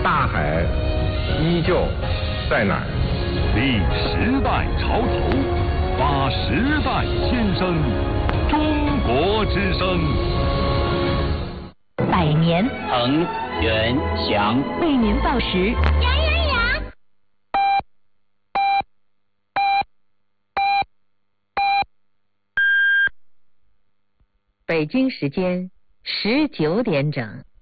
大海依旧在哪儿？ 立时代潮头，发时代先声，中国之声。 百年藤原祥为您报时。北京时间19点整。